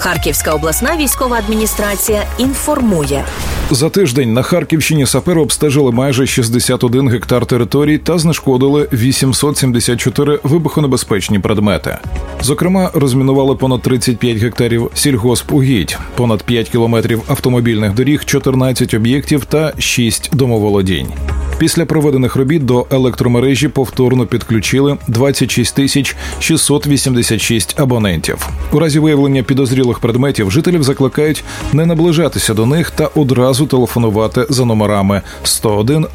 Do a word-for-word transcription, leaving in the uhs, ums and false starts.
Харківська обласна військова адміністрація інформує. За тиждень на Харківщині сапери обстежили майже шістдесят один гектар територій та знешкодили вісімсот сімдесят чотири вибухонебезпечні предмети. Зокрема, розмінували понад тридцять п'ять гектарів сільгоспугідь, понад п'ять кілометрів автомобільних доріг, чотирнадцять об'єктів та шість домоволодінь. Після проведених робіт до електромережі повторно підключили двадцять шість тисяч шістсот вісімдесят шість абонентів. У разі виявлення підозрілих предметів жителів закликають не наближатися до них та одразу телефонувати за номерами сто один